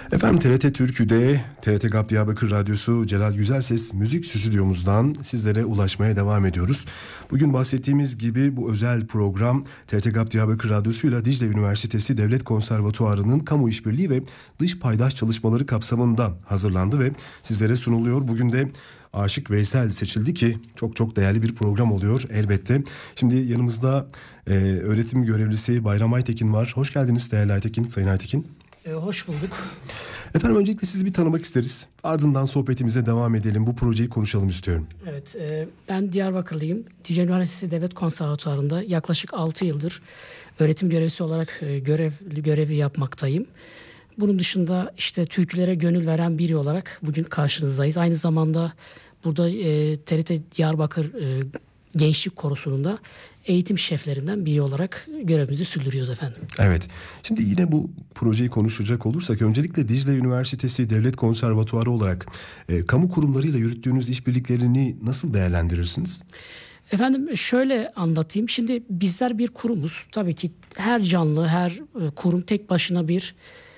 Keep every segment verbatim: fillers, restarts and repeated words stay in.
Efendim T R T Türkü'de T R T GAP Diyarbakır Radyosu Celal Güzelses Müzik Stüdyomuzdan sizlere ulaşmaya devam ediyoruz. Bugün bahsettiğimiz gibi bu özel program T R T GAP Diyarbakır Radyosu ile Dicle Üniversitesi Devlet Konservatuarı'nın kamu işbirliği ve dış paydaş çalışmaları kapsamında hazırlandı ve sizlere sunuluyor. Bugün de Aşık Veysel seçildi ki çok çok değerli bir program oluyor elbette. Şimdi yanımızda e, öğretim görevlisi Bayram Aytekin var. Hoş geldiniz değerli Aytekin, Sayın Aytekin. E, hoş bulduk. Efendim öncelikle sizi bir tanımak isteriz. Ardından sohbetimize devam edelim. Bu projeyi konuşalım istiyorum. Evet, e, ben Diyarbakırlıyım. Dicle Üniversitesi Devlet Konservatuarı'nda yaklaşık altı yıldır öğretim görevlisi olarak e, görev, görevi yapmaktayım. Bunun dışında işte türkülere gönül veren biri olarak bugün karşınızdayız. Aynı zamanda burada e, T R T Diyarbakır e, Gençlik Korosu'nun da eğitim şeflerinden biri olarak görevimizi sürdürüyoruz efendim. Evet. Şimdi yine bu projeyi konuşacak olursak öncelikle Dicle Üniversitesi Devlet Konservatuarı olarak e, kamu kurumlarıyla yürüttüğünüz işbirliklerini nasıl değerlendirirsiniz? Efendim şöyle anlatayım. Şimdi bizler bir kurumuz. Tabii ki her canlı, her e, kurum tek başına bir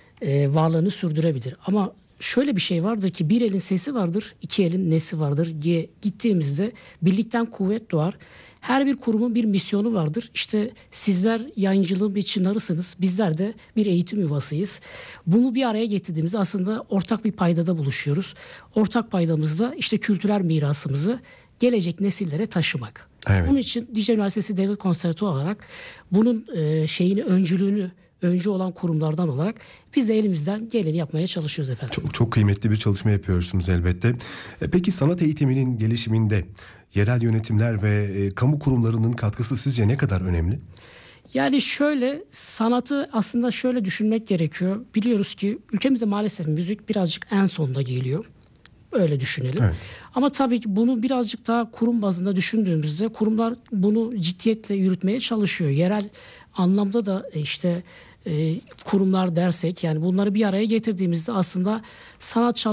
e, varlığını sürdürebilir. Ama şöyle bir şey vardır ki bir elin sesi vardır, iki elin nesi vardır diye gittiğimizde birlikten kuvvet doğar. Her bir kurumun bir misyonu vardır. İşte sizler yayıncılığın bir çınarısınız. Bizler de bir eğitim yuvasıyız. Bunu bir araya getirdiğimizde aslında ortak bir paydada buluşuyoruz. Ortak paydamızda işte kültürel mirasımızı gelecek nesillere taşımak. Evet. Bunun için Dicle Üniversitesi Devlet Konservatuarı olarak bunun e, şeyini, öncülüğünü öncü olan kurumlardan olarak biz de elimizden geleni yapmaya çalışıyoruz efendim. Çok çok kıymetli bir çalışma yapıyorsunuz elbette. E, peki sanat eğitiminin gelişiminde yerel yönetimler ve e, kamu kurumlarının katkısı sizce ne kadar önemli? Yani şöyle, sanatı aslında şöyle düşünmek gerekiyor. Biliyoruz ki ülkemizde maalesef müzik birazcık en sonda geliyor. Öyle düşünelim. Evet. Ama tabii ki bunu birazcık daha kurum bazında düşündüğümüzde kurumlar bunu ciddiyetle yürütmeye çalışıyor. Yerel anlamda da işte e, kurumlar dersek, yani bunları bir araya getirdiğimizde aslında sanat